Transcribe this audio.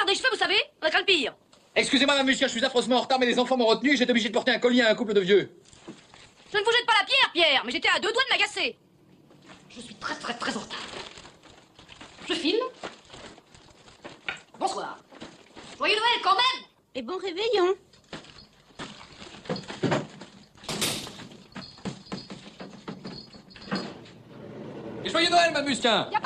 des cheveux, vous savez? On a craint le pire. Excusez-moi, madame Musquin, je suis affreusement en retard, mais les enfants m'ont retenu et j'étais obligé de porter un collier à un couple de vieux. Je ne vous jette pas la pierre, Pierre, mais j'étais à 2 doigts de m'agacer. Je suis très en retard. Je filme. Bonsoir. Joyeux Noël, quand même! Et bon réveillon. Et joyeux Noël, madame Musquin!